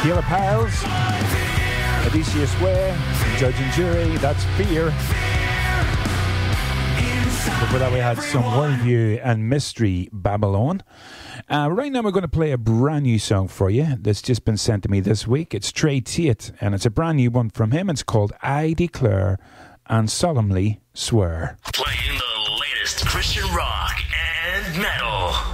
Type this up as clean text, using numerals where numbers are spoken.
Kayla Pals, Odysseus Way, Judge and Jury, that's Fear. Before that we had some Worldview and Mystery Babylon. Right now we're going to play a brand new song for you that's just been sent to me this week. It's Trey Tate, and it's a brand new one from him. It's called I Declare and Solemnly Swear. Playing the latest Christian rock and metal.